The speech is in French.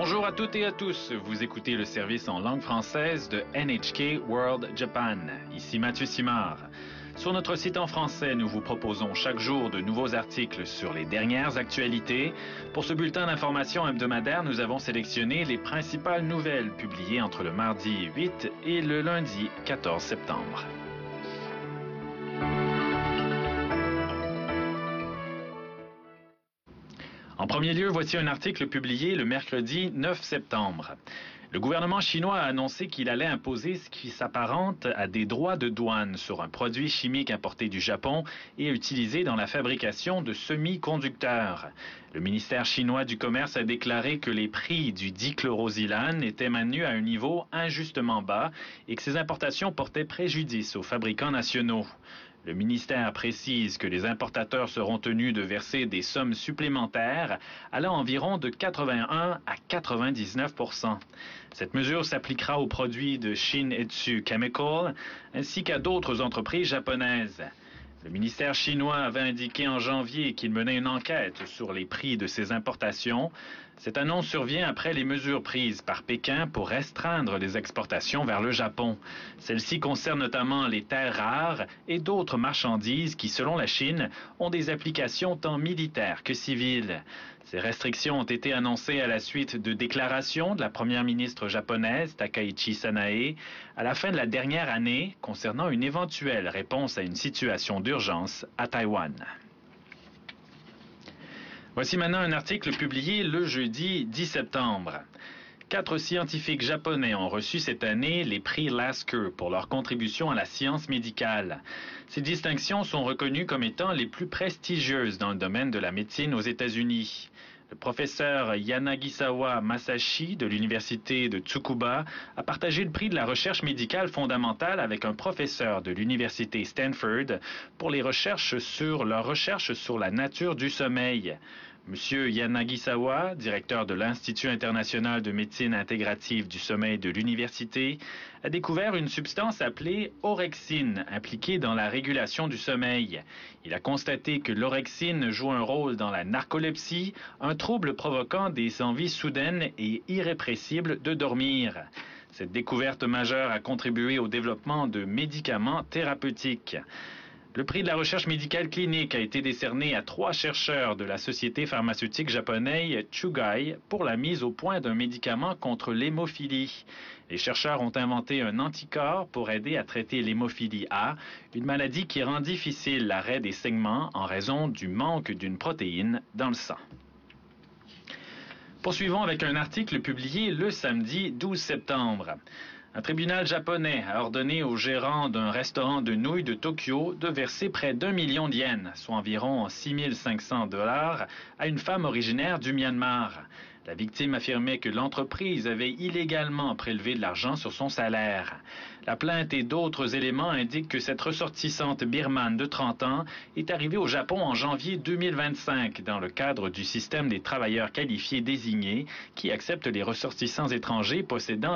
Bonjour à toutes et à tous. Vous écoutez le service en langue française de NHK World Japan. Ici Mathieu Simard. Sur notre site en français, nous vous proposons chaque jour de nouveaux articles sur les dernières actualités. Pour ce bulletin d'information hebdomadaire, nous avons sélectionné les principales nouvelles publiées entre le mardi 8 et le lundi 14 septembre. En premier lieu, voici un article publié le mercredi 9 septembre. Le gouvernement chinois a annoncé qu'il allait imposer ce qui s'apparente à des droits de douane sur un produit chimique importé du Japon et utilisé dans la fabrication de semi-conducteurs. Le ministère chinois du Commerce a déclaré que les prix du dichlorosilane étaient maintenus à un niveau injustement bas et que ces importations portaient préjudice aux fabricants nationaux. Le ministère précise que les importateurs seront tenus de verser des sommes supplémentaires allant environ de 81 à 99%. Cette mesure s'appliquera aux produits de Shin-Etsu Chemical ainsi qu'à d'autres entreprises japonaises. Le ministère chinois avait indiqué en janvier qu'il menait une enquête sur les prix de ces importations. Cette annonce survient après les mesures prises par Pékin pour restreindre les exportations vers le Japon. Celles-ci concernent notamment les terres rares et d'autres marchandises qui, selon la Chine, ont des applications tant militaires que civiles. Ces restrictions ont été annoncées à la suite de déclarations de la première ministre japonaise, Takaichi Sanae, à la fin de la dernière année concernant une éventuelle réponse à une situation d'urgence à Taïwan. Voici maintenant un article publié le jeudi 10 septembre. 4 scientifiques japonais ont reçu cette année les prix Lasker pour leur contribution à la science médicale. Ces distinctions sont reconnues comme étant les plus prestigieuses dans le domaine de la médecine aux États-Unis. Le professeur Yanagisawa Masashi de l'université de Tsukuba a partagé le prix de la recherche médicale fondamentale avec un professeur de l'université Stanford pour leur recherche sur la nature du sommeil. Monsieur Yanagisawa, directeur de l'Institut international de médecine intégrative du sommeil de l'université, a découvert une substance appelée orexine, impliquée dans la régulation du sommeil. Il a constaté que l'orexine joue un rôle dans la narcolepsie, un trouble provoquant des envies soudaines et irrépressibles de dormir. Cette découverte majeure a contribué au développement de médicaments thérapeutiques. Le prix de la recherche médicale clinique a été décerné à 3 chercheurs de la société pharmaceutique japonaise Chugai pour la mise au point d'un médicament contre l'hémophilie. Les chercheurs ont inventé un anticorps pour aider à traiter l'hémophilie A, une maladie qui rend difficile l'arrêt des saignements en raison du manque d'une protéine dans le sang. Poursuivons avec un article publié le samedi 12 septembre. Un tribunal japonais a ordonné au gérant d'un restaurant de nouilles de Tokyo de verser près d'1 million de yens, soit environ 6 500 $, à une femme originaire du Myanmar. La victime affirmait que l'entreprise avait illégalement prélevé de l'argent sur son salaire. La plainte et d'autres éléments indiquent que cette ressortissante birmane de 30 ans est arrivée au Japon en janvier 2025 dans le cadre du système des travailleurs qualifiés désignés qui accepte les ressortissants étrangers possédant